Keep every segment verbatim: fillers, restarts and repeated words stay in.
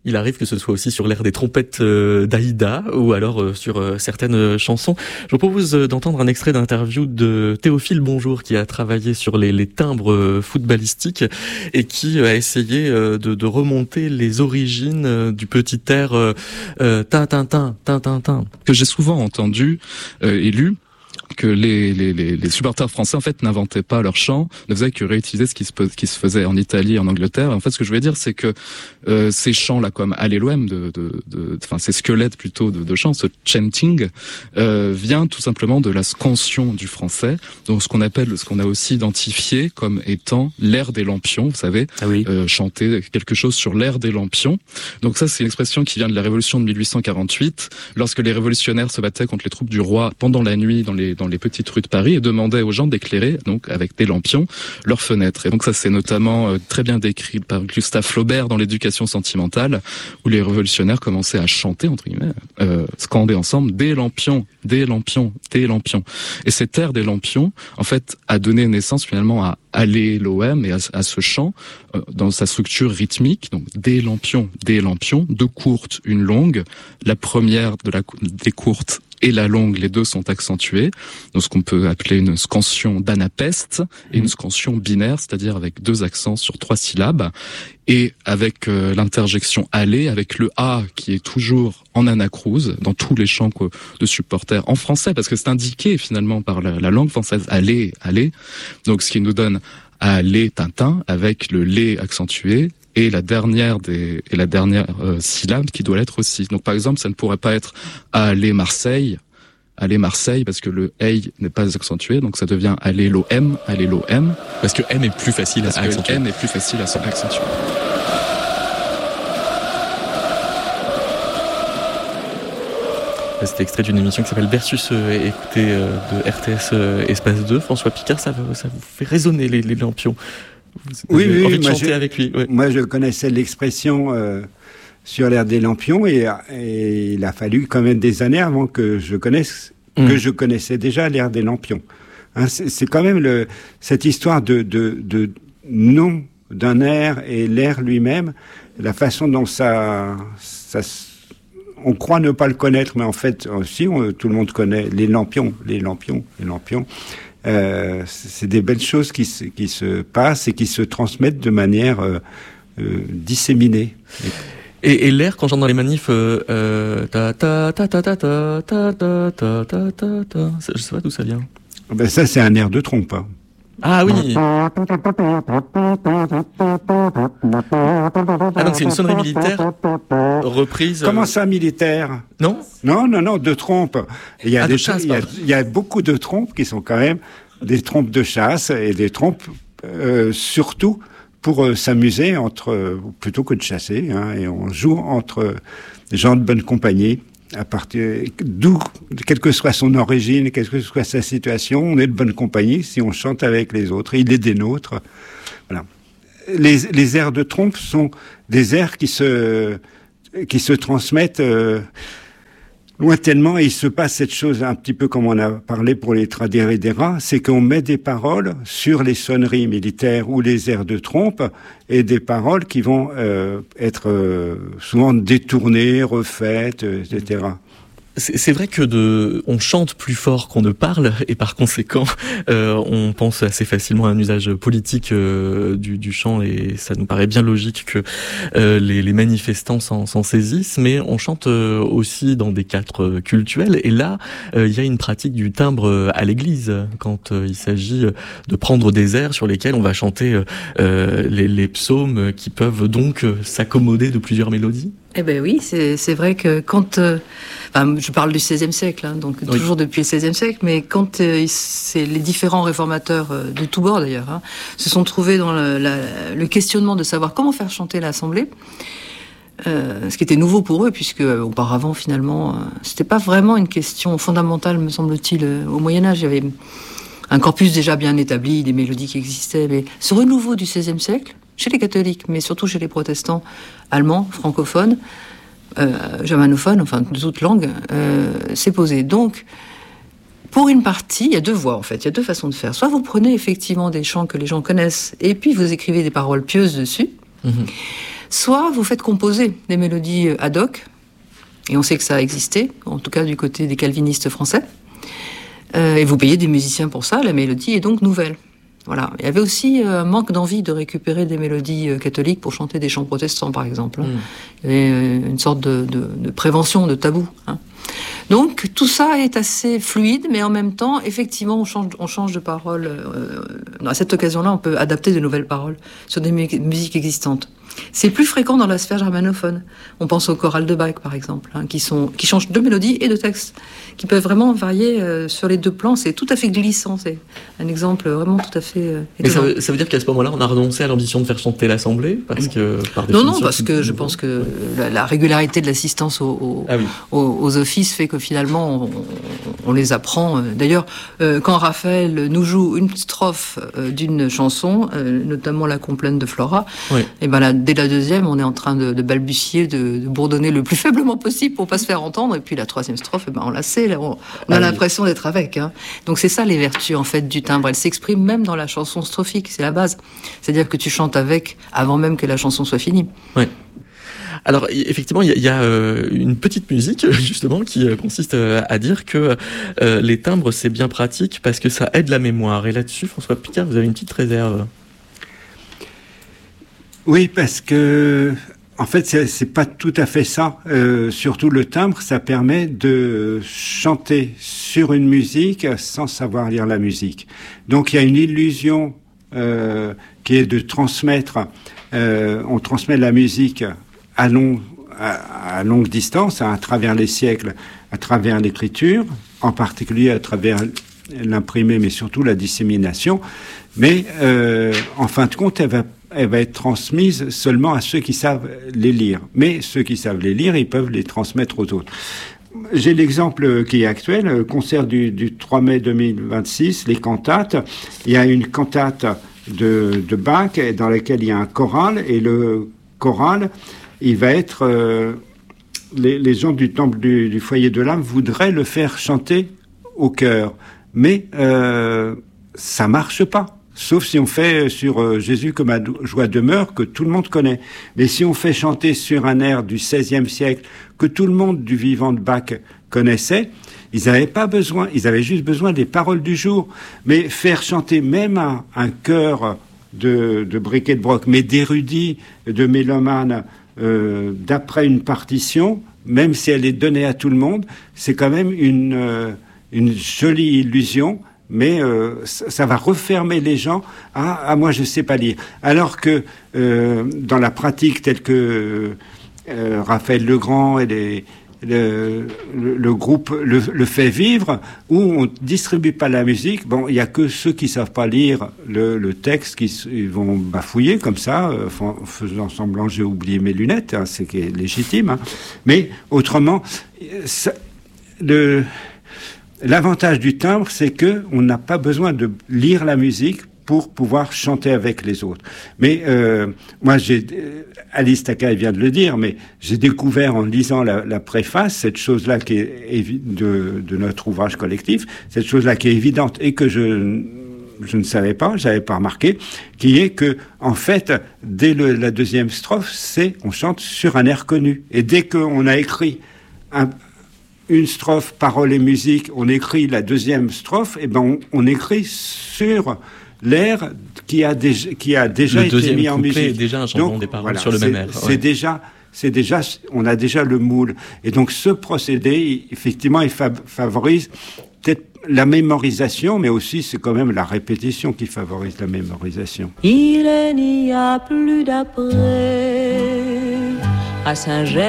Il arrive que ce soit aussi sur l'air des trompettes euh, d'Aïda ou alors euh, sur euh, certaines euh, chansons. Je vous propose euh, d'entendre un extrait d'interview de Théophile Bonjour qui a travaillé sur les, les timbres euh, footballistiques et qui euh, a essayé euh, de, de remonter les origines euh, du petit air euh, euh, tin-tin-tin, tin-tin-tin. Que j'ai souvent entendu euh, et lu, que les, les, les, les supporters français en fait n'inventaient pas leur chant, ne faisaient que réutiliser ce qui se, qui se faisait en Italie et en Angleterre. Et en fait, ce que je voulais dire, c'est que euh, ces chants-là, comme Alléluem, de, de, de, enfin ces squelettes plutôt de, de chants, ce chanting, euh, vient tout simplement de la scansion du français, donc ce qu'on appelle, ce qu'on a aussi identifié comme étant l'air des lampions. Vous savez, ah oui. euh, chanter quelque chose sur l'air des lampions. Donc ça, c'est une expression qui vient de la Révolution de mille huit cent quarante-huit, lorsque les révolutionnaires se battaient contre les troupes du roi pendant la nuit dans les dans les petites rues de Paris et demandaient aux gens d'éclairer, donc avec des lampions, leurs fenêtres. Et donc ça, c'est notamment euh, très bien décrit par Gustave Flaubert dans l'Éducation sentimentale, où les révolutionnaires commençaient à chanter, entre guillemets, euh, scander ensemble des lampions, des lampions, des lampions. Et cet air des lampions, en fait, a donné naissance finalement à Alléluem et à, à ce chant euh, dans sa structure rythmique. Donc des lampions, des lampions, deux courtes, une longue. La première de la des courtes et la longue, les deux sont accentués, donc ce qu'on peut appeler une scansion d'anapeste et une scansion binaire, c'est-à-dire avec deux accents sur trois syllabes, et avec euh, l'interjection aller, avec le a qui est toujours en anacrouse dans tous les chants de supporters en français, parce que c'est indiqué finalement par la, la langue française, aller, aller, donc ce qui nous donne aller, Tintin, avec le lait accentué, et la dernière des et la dernière euh, syllabe qui doit l'être aussi. Donc par exemple, ça ne pourrait pas être aller Marseille, aller Marseille parce que le hey n'est pas accentué, donc ça devient aller lo m, aller lo m parce que m est plus facile parce à que accentuer. M est plus facile à accentuer. C'était extrait d'une émission qui s'appelle Versus euh, écoutée euh, de R T S euh, Espace deux. François Picard, ça, ça vous fait résonner les, les lampions. Vous oui, avez oui, envie de moi chanter je, avec lui. Ouais. Moi, je connaissais l'expression euh, sur l'air des lampions et, et il a fallu quand même des années avant que je connaisse, mmh. que je connaissais déjà l'air des lampions. Hein, c'est, c'est quand même le, cette histoire de, de, de nom d'un air et l'air lui-même, la façon dont ça, ça, on croit ne pas le connaître, mais en fait, aussi, on, tout le monde connaît les lampions, les lampions, les lampions. Euh, c'est des belles choses qui se, qui se passent et qui se transmettent de manière euh, euh, disséminée. Et, et l'air, quand j'entends dans les manifs, euh, euh, ta ta ta ta ta ta ta ta ta ta ta ta, je sais pas d'où ça vient. Ben ça, c'est un air de trompe. Hein. Ah oui. Ah donc c'est une sonnerie militaire reprise. Comment ça, militaire? Non. Non, non, non, de trompe. Il y a ah, des de chasse, il y a, il y a beaucoup de trompes qui sont quand même des trompes de chasse et des trompes euh, surtout pour euh, s'amuser entre euh, plutôt que de chasser. Hein, et on joue entre gens de bonne compagnie. À partir d'où, quelle que soit son origine, quelle que soit sa situation, on est de bonne compagnie si on chante avec les autres. Il est des nôtres. Voilà. Les, les airs de trompe sont des airs qui se qui se transmettent euh, lointainement. Et il se passe cette chose un petit peu comme on a parlé pour les tradéridera, c'est qu'on met des paroles sur les sonneries militaires ou les airs de trompe et des paroles qui vont euh, être euh, souvent détournées, refaites, et cetera. C'est, c'est vrai que de, on chante plus fort qu'on ne parle et par conséquent, euh, on pense assez facilement à un usage politique euh, du, du chant et ça nous paraît bien logique que euh, les, les manifestants s'en, s'en saisissent. Mais on chante euh, aussi dans des cadres cultuels et là, euh, il y a une pratique du timbre à l'église quand euh, il s'agit de prendre des airs sur lesquels on va chanter euh, les, les psaumes qui peuvent donc euh, s'accommoder de plusieurs mélodies. Eh ben oui, c'est, c'est vrai que quand... Euh, enfin, je parle du seizième siècle, hein, donc oui. toujours depuis le seizième siècle, mais quand euh, c'est les différents réformateurs, euh, de tous bords d'ailleurs, hein, se sont trouvés dans le, la, le questionnement de savoir comment faire chanter l'Assemblée, euh, ce qui était nouveau pour eux, puisque euh, auparavant, finalement, euh, c'était pas vraiment une question fondamentale, me semble-t-il, euh, au Moyen-Âge. Il y avait un corpus déjà bien établi, des mélodies qui existaient, mais ce renouveau du seizième siècle, chez les catholiques, mais surtout chez les protestants allemands, francophones, euh, germanophones, enfin de toute langue, euh, s'est posé. Donc, pour une partie, il y a deux voies en fait, il y a deux façons de faire. Soit vous prenez effectivement des chants que les gens connaissent, et puis vous écrivez des paroles pieuses dessus, mmh. soit vous faites composer des mélodies ad hoc, et on sait que ça a existé, en tout cas du côté des calvinistes français, euh, et vous payez des musiciens pour ça, la mélodie est donc nouvelle. Voilà. Il y avait aussi un manque d'envie de récupérer des mélodies catholiques pour chanter des chants protestants, par exemple. Mmh. Il y avait une sorte de, de, de prévention, de tabou. Hein. Donc tout ça est assez fluide, mais en même temps, effectivement, on change, on change de parole. Euh, à cette occasion-là, on peut adapter de nouvelles paroles sur des mu- musiques existantes. C'est plus fréquent dans la sphère germanophone. On pense aux chorales de Bach, par exemple, hein, qui sont qui changent de mélodie et de texte, qui peuvent vraiment varier euh, sur les deux plans. C'est tout à fait glissant. C'est un exemple vraiment tout à fait euh, Mais ça veut, ça veut dire qu'à ce moment-là, on a renoncé à l'ambition de faire chanter l'Assemblée, parce que par non, non, parce que je pense que la, la régularité de l'assistance aux, aux, ah oui. aux, aux offices fait que finalement on, on les apprend. D'ailleurs, euh, quand Raphaël nous joue une strophe euh, d'une chanson, euh, notamment la complainte de Flora, oui. et ben là, dès la deuxième, on est en train de, de balbutier, de, de bourdonner le plus faiblement possible pour pas se faire entendre. Et puis la troisième strophe, eh ben on la sait, on, on a ah, l'impression oui. d'être avec. Hein. Donc c'est ça les vertus en fait du timbre. Elles s'expriment même dans la chanson strophique, c'est la base. C'est-à-dire que tu chantes avec avant même que la chanson soit finie. Ouais. Alors effectivement, il y a, y a euh, une petite musique justement qui euh, consiste euh, à dire que euh, les timbres c'est bien pratique parce que ça aide la mémoire. Et là-dessus, François Picard, vous avez une petite réserve. Oui, parce que en fait, c'est, c'est pas tout à fait ça. Euh, surtout le timbre, ça permet de chanter sur une musique sans savoir lire la musique. Donc il y a une illusion euh, qui est de transmettre. Euh, on transmet la musique à, long, à, à longue distance, à, à travers les siècles, à travers l'écriture, en particulier à travers l'imprimé, mais surtout la dissémination. Mais euh, en fin de compte, elle va elle va être transmise seulement à ceux qui savent les lire. Mais ceux qui savent les lire, ils peuvent les transmettre aux autres. J'ai l'exemple qui est actuel, le concert du, du trois mai deux mille vingt-six, les cantates. Il y a une cantate de, de Bach dans laquelle il y a un choral, et le choral, il va être... Euh, les, les gens du temple du, du foyer de l'âme voudraient le faire chanter au chœur. Mais euh, ça marche pas. Sauf si on fait sur euh, Jésus que ma joie demeure, que tout le monde connaît. Mais si on fait chanter sur un air du seizième siècle, que tout le monde du vivant de Bach connaissait, ils n'avaient pas besoin, ils avaient juste besoin des paroles du jour. Mais faire chanter même un, un chœur de, de briquet de broc, mais d'érudits, de mélomanes, euh, d'après une partition, même si elle est donnée à tout le monde, c'est quand même une, euh, une jolie illusion. Mais euh, ça, ça va refermer les gens à, à moi je sais pas lire. Alors que euh, dans la pratique telle que euh, Raphaël Legrand et les, le, le, le groupe le, le fait vivre, où on distribue pas la musique, bon, il y a que ceux qui savent pas lire le, le texte qui ils vont bafouiller comme ça, euh, faisant semblant j'ai oublié mes lunettes, hein, c'est qui est légitime. Hein. Mais autrement, ça, le L'avantage du timbre, c'est que on n'a pas besoin de lire la musique pour pouvoir chanter avec les autres. Mais euh, moi, j'ai Alice Takai vient de le dire, mais j'ai découvert en lisant la, la préface cette chose-là qui est évi- de, de notre ouvrage collectif, cette chose-là qui est évidente et que je je ne savais pas, j'avais pas remarqué, qui est que en fait, dès le, la deuxième strophe, c'est on chante sur un air connu. Et dès qu'on a écrit un une strophe, parole et musique, on écrit la deuxième strophe, et ben on, on écrit sur l'air qui a déjà, qui a déjà le été mis en musique. Est déjà un changement donc, des paroles voilà, sur le même air. C'est ouais. déjà, c'est déjà, on a déjà le moule. Et donc ce procédé, effectivement, il fa- favorise peut-être la mémorisation, mais aussi c'est quand même la répétition qui favorise la mémorisation. Il n'y a plus d'après à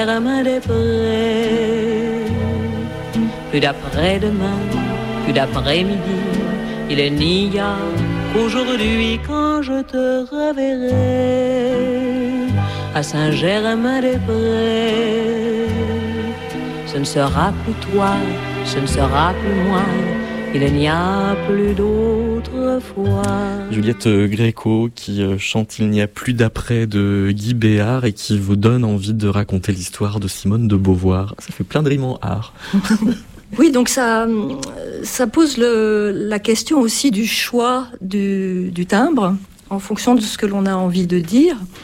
Saint-Germain-des-Prés. Plus d'après-demain, plus d'après-midi, il n'y a qu'aujourd'hui quand je te reverrai à Saint-Germain-des-Prés. Ce ne sera plus toi, ce ne sera plus moi, il n'y a plus d'autre foi. Juliette Gréco qui chante Il n'y a plus d'après de Guy Béard et qui vous donne envie de raconter l'histoire de Simone de Beauvoir. Ça fait plein de rimes en art. Oui, donc ça, ça pose le, la question aussi du choix du, du timbre en fonction de ce que l'on a envie de dire.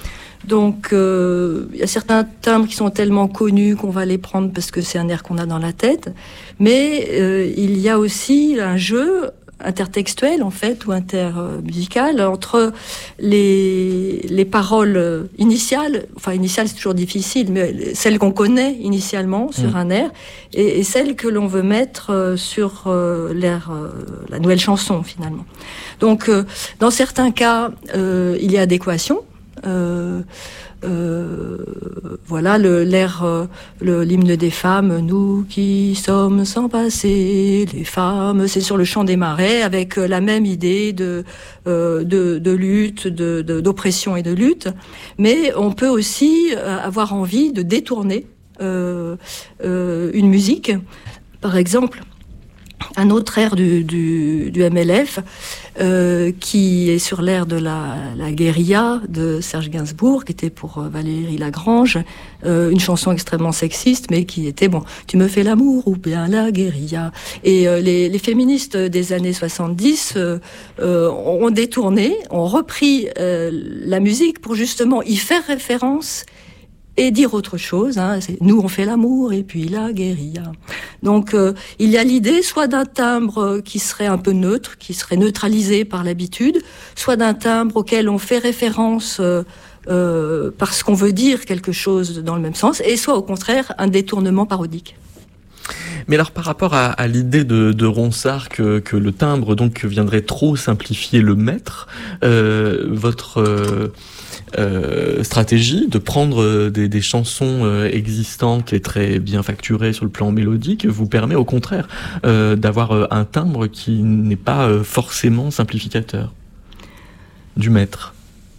Donc, euh, il y a certains timbres qui sont tellement connus qu'on va les prendre parce que c'est un air qu'on a dans la tête. Mais euh, il y a aussi un jeu intertextuel, en fait, ou intermusical, entre les, les paroles initiales, enfin, initiales, c'est toujours difficile, mais celles qu'on connaît initialement sur mmh. un air, et, et celles que l'on veut mettre sur euh, l'air, euh, la nouvelle chanson, finalement. Donc, euh, dans certains cas, euh, il y a adéquation. Euh, euh, voilà le, l'air, euh, le, l'hymne des femmes, nous qui sommes sans passé, les femmes, c'est sur le champ des marais, avec la même idée de, euh, de, de lutte, de, de, d'oppression et de lutte. Mais on peut aussi avoir envie de détourner euh, euh, une musique. Par exemple, un autre air du, du, du M L F euh, qui est sur l'air de la, la guérilla de Serge Gainsbourg, qui était pour euh, Valérie Lagrange, euh, une chanson extrêmement sexiste, mais qui était, bon, tu me fais l'amour ou bien la guérilla. Et euh, les, les féministes des années soixante-dix euh, euh, ont détourné, ont repris euh, la musique pour justement y faire référence et dire autre chose, hein. C'est, nous on fait l'amour et puis la guérilla. Donc euh, il y a l'idée soit d'un timbre qui serait un peu neutre, qui serait neutralisé par l'habitude, soit d'un timbre auquel on fait référence euh, euh, parce qu'on veut dire quelque chose dans le même sens, et soit au contraire un détournement parodique. Mais alors par rapport à, à l'idée de, de Ronsard que, que le timbre donc viendrait trop simplifier le maître, euh, votre euh, euh, stratégie de prendre des, des chansons euh, existantes et très bien facturées sur le plan mélodique vous permet au contraire euh, d'avoir euh, un timbre qui n'est pas euh, forcément simplificateur du maître.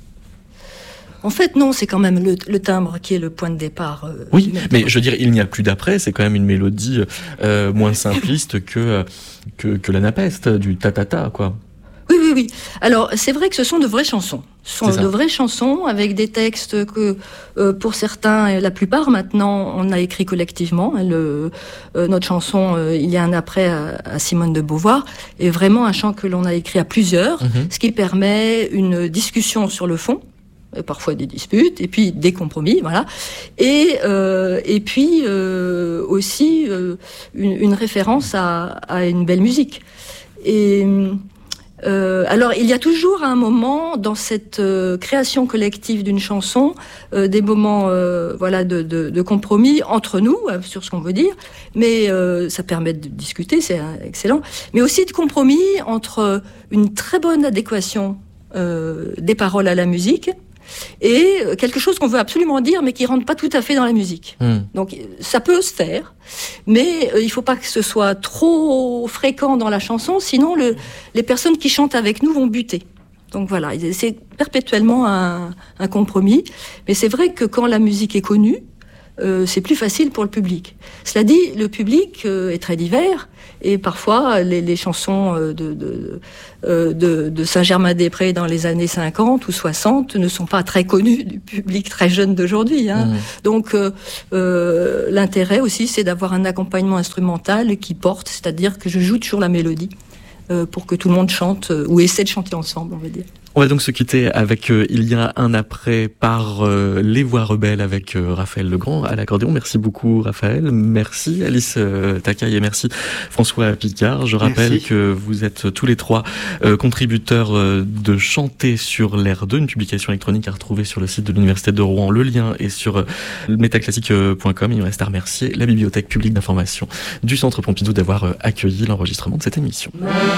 En fait, non, c'est quand même le, le timbre qui est le point de départ. Euh, oui, mais je veux dire, il n'y a plus d'après, c'est quand même une mélodie euh, moins simpliste que, que, que la napeste, du ta-ta-ta, quoi. Oui, oui, oui. Alors, c'est vrai que ce sont de vraies chansons. Ce sont de vraies chansons avec des textes que, euh, pour certains, et la plupart maintenant, on a écrit collectivement. Le, euh, notre chanson, euh, il y a un après à, à Simone de Beauvoir, est vraiment un chant que l'on a écrit à plusieurs, mm-hmm. ce qui permet une discussion sur le fond. Parfois des disputes, et puis des compromis, voilà. Et, euh, et puis euh, aussi euh, une, une référence à, à une belle musique. Et euh, alors, il y a toujours un moment dans cette euh, création collective d'une chanson, euh, des moments, euh, voilà, de, de, de compromis entre nous euh, sur ce qu'on veut dire, mais euh, ça permet de discuter, c'est euh, excellent. Mais aussi de compromis entre une très bonne adéquation euh, des paroles à la musique. Et quelque chose qu'on veut absolument dire, mais qui rentre pas tout à fait dans la musique. Mmh. Donc, ça peut se faire, mais euh, il faut pas que ce soit trop fréquent dans la chanson, sinon le, les personnes qui chantent avec nous vont buter. Donc voilà, c'est perpétuellement un, un compromis. Mais c'est vrai que quand la musique est connue, euh, c'est plus facile pour le public. Cela dit, le public euh, est très divers, et parfois les, les chansons euh, de, de, euh, de, de Saint-Germain-des-Prés dans les années cinquante ou soixante ne sont pas très connues du public très jeune d'aujourd'hui, hein. Mmh. Donc euh, euh, l'intérêt aussi, c'est d'avoir un accompagnement instrumental qui porte, c'est-à-dire que je joue toujours la mélodie euh, pour que tout le monde chante, euh, ou essaie de chanter ensemble, on va dire. On va donc se quitter avec euh, Il y a un après par euh, Les Voix Rebelles avec euh, Raphaël Legrand à l'accordéon. Merci beaucoup Raphaël, merci Alice euh, Tacaille et merci François Picard. Je rappelle merci. que vous êtes tous les trois euh, contributeurs euh, de Chanter sur l'air deux, une publication électronique à retrouver sur le site de l'Université de Rouen. Le lien est sur euh, métaclassique point com. Il me reste à remercier la Bibliothèque publique d'information du Centre Pompidou d'avoir euh, accueilli l'enregistrement de cette émission.